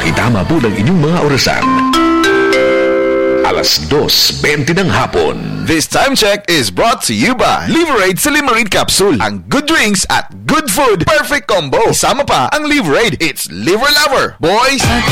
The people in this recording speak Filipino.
Pakitama po ng inyong mga orasan. 2:20 ng hapon. This time check is brought to you by Liverade sa Limerade Capsule. Ang good drinks at good food. Perfect combo. Isama pa ang Liverade. It's Liver Lover. Boys,